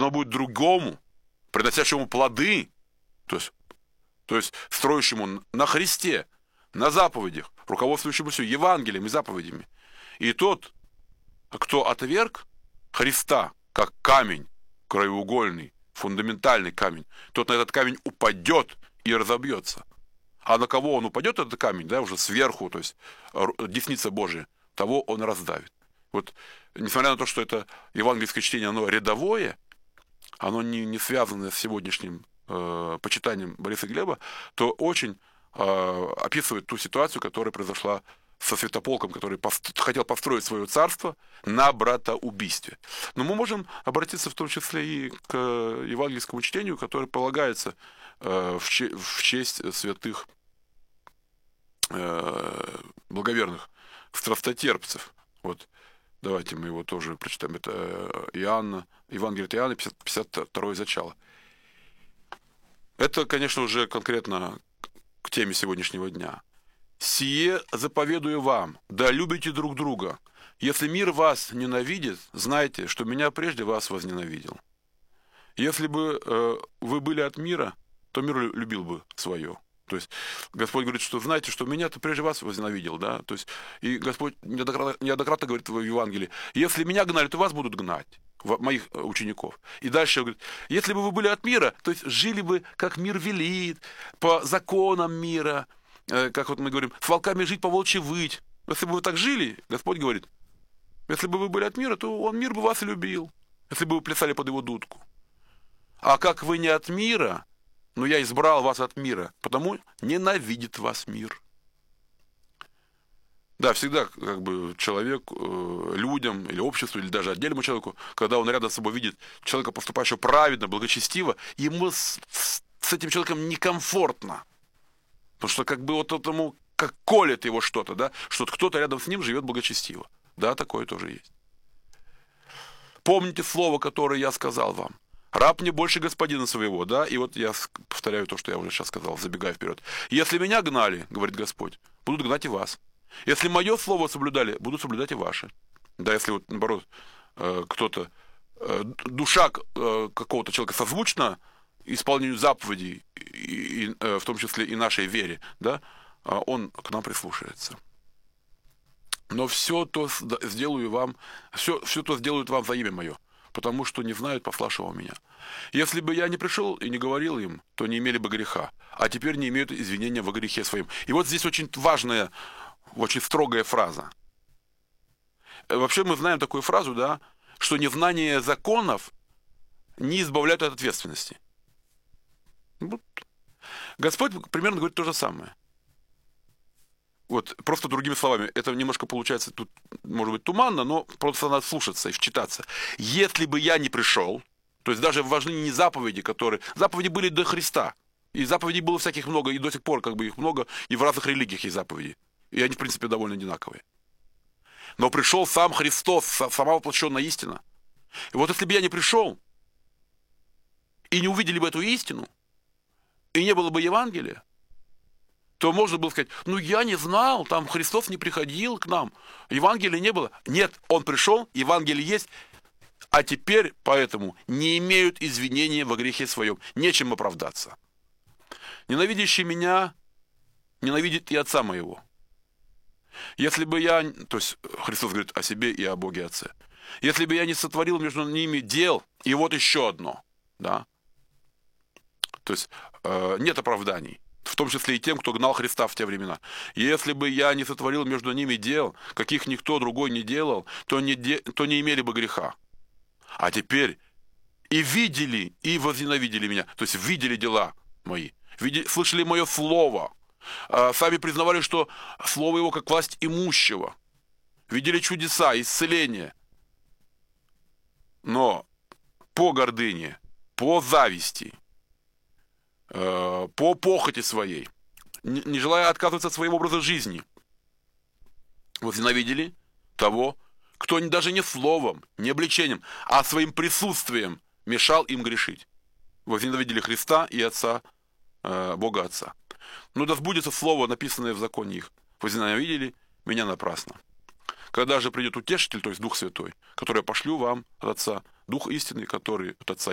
должно быть другому, приносящему плоды, то есть строящему на Христе, на заповедях, руководствующемуся Евангелием и заповедями. И тот, кто отверг Христа как камень краеугольный, фундаментальный камень, тот на этот камень упадет и разобьется. А на кого он упадет, этот камень, да, уже сверху, то есть десница Божия, того он раздавит. Вот, несмотря на то, что это евангельское чтение, оно рядовое, оно не связано с сегодняшним почитанием Бориса Глеба, то очень описывает ту ситуацию, которая произошла со Святополком, который хотел построить свое царство на братоубийстве. Но мы можем обратиться в том числе и к евангельскому чтению, которое полагается в честь святых благоверных страстотерпцев. Вот, давайте мы его тоже прочитаем. Это Иоанна, Евангелие от Иоанна, 52 зачало. Это, конечно, уже конкретно к теме сегодняшнего дня. «Сие заповедую вам, да любите друг друга. Если мир вас ненавидит, знайте, что меня прежде вас возненавидел. Если бы вы были от мира, то мир любил бы свое». То есть Господь говорит, что знаете, что меня-то прежде вас возненавидел, да? То есть и Господь неоднократно говорит в Евангелии: если меня гнали, то вас будут гнать, моих учеников. И дальше говорит: если бы вы были от мира, то есть жили бы, как мир велит, по законам мира, как вот мы говорим, с волками жить, по волчьи выть. Если бы вы так жили, Господь говорит, если бы вы были от мира, то мир бы вас и любил, если бы вы плясали под его дудку. А как вы не от мира, но я избрал вас от мира, потому ненавидит вас мир. Да, всегда как бы человек, людям или обществу, или даже отдельному человеку, когда он рядом с собой видит человека, поступающего праведно, благочестиво, ему с этим человеком некомфортно. Потому что как бы вот этому как колет его что-то, да, что кто-то рядом с ним живет благочестиво. Да, такое тоже есть. Помните слово, которое я сказал вам. Раб не больше господина своего, да, и вот я повторяю то, что я уже сейчас сказал, забегая вперед. Если меня гнали, говорит Господь, будут гнать и вас. Если мое слово соблюдали, будут соблюдать и ваши. Да, если вот, наоборот, кто-то, душа какого-то человека созвучна исполнению заповедей, в том числе и нашей вере, да, он к нам прислушается. Но все то сделаю вам, все то сделают вам за имя мое, потому что не знают пославшего меня. Если бы я не пришел и не говорил им, то не имели бы греха, а теперь не имеют извинения во грехе своим. И вот здесь очень важная, очень строгая фраза. Вообще мы знаем такую фразу, да, что незнание законов не избавляет от ответственности. Вот. Господь примерно говорит то же самое. Вот, просто другими словами, это немножко получается тут, может быть, туманно, но просто надо слушаться и вчитаться. Если бы я не пришел, то есть даже важны не заповеди, которые... Заповеди были до Христа, и заповедей было всяких много, и до сих пор как бы их много, и в разных религиях есть заповеди. И они, в принципе, довольно одинаковые. Но пришел сам Христос, сама воплощенная истина. И вот если бы я не пришел, и не увидели бы эту истину, и не было бы Евангелия, то можно было сказать, ну я не знал, там Христос не приходил к нам, Евангелия не было. Нет, Он пришел, Евангелие есть, а теперь поэтому не имеют извинения во грехе своем, нечем оправдаться. Ненавидящий меня ненавидит и Отца моего. Если бы я, то есть Христос говорит о себе и о Боге Отце, если бы я не сотворил между ними дел, и вот еще одно, да, то есть нет оправданий, в том числе и тем, кто гнал Христа в те времена. Если бы я не сотворил между ними дел, каких никто другой не делал, то не имели бы греха. А теперь и видели, и возненавидели меня, то есть видели дела мои, слышали мое слово, сами признавали, что слово его как власть имущего, видели чудеса, исцеления. Но по гордыне, по зависти, по похоти своей, не желая отказываться от своего образа жизни, возненавидели того, кто даже не словом, не обличением, а своим присутствием мешал им грешить. Возненавидели Христа и Отца, Бога Отца. Но да сбудется слово, написанное в законе их. Возненавидели меня напрасно. Когда же придет Утешитель, то есть Дух Святой, который я пошлю вам от Отца, Дух истины, который от Отца